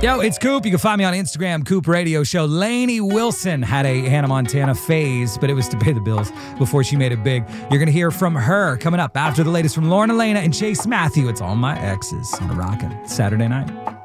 Yo, it's Coop. You can find me on Instagram, Coop Radio Show. Lainey Wilson had a Hannah Montana phase, but it was to pay the bills before she made it big. You're going to hear from her coming up after the latest from Lauren Elena and Chase Matthew. It's All My Exes on a rockin' Saturday night.